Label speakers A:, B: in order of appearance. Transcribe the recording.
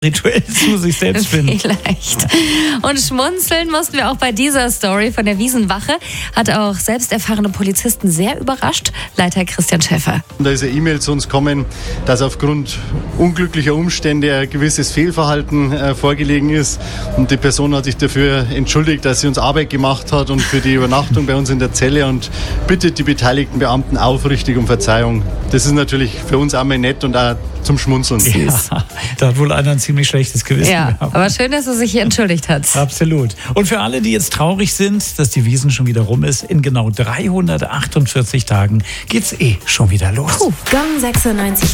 A: rituell zu sich selbst finden.
B: Vielleicht. Und schmunzeln mussten wir auch bei dieser Story von der Wiesenwache. Hat auch selbst erfahrene Polizisten sehr überrascht. Leiter Christian Schäffer.
C: Da ist eine E-Mail zu uns gekommen, dass aufgrund unglücklicher Umstände ein gewisses Fehlverhalten vorgelegen ist. Und die Person hat sich dafür entschuldigt, dass sie uns Arbeit gemacht hat und für die Übernachtung bei uns in der Zelle und bittet die beteiligten Beamten aufrichtig um Verzeihung. Das ist natürlich für uns auch mal nett und auch zum Schmunzeln.
A: Ja, da hat wohl einer ein ziemlich schlechtes Gewissen
B: Ja,
A: gehabt.
B: aber schön, dass er sich hier entschuldigt hat.
A: Absolut. Und für alle, die jetzt traurig sind, dass die Wiesn schon wieder rum ist, in genau 348 Tagen geht's schon wieder los.
D: Gang 96.